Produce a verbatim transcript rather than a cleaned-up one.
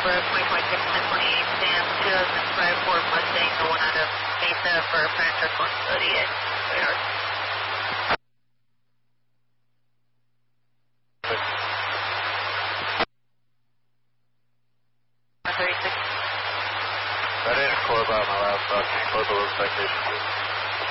November twenty twenty-six ten twenty-eight, Sam, two thousand five Ford Mustang, the one out of Mesa for financial responsibility at Toyota. thirty-six. I didn't core about my last talk. Can you close the citation?